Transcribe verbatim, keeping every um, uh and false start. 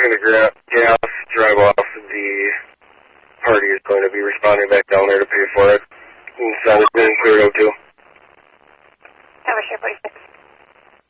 going to grab gas, drive off. The party is going to be responding back down there to pay for it. And send it in clear out too.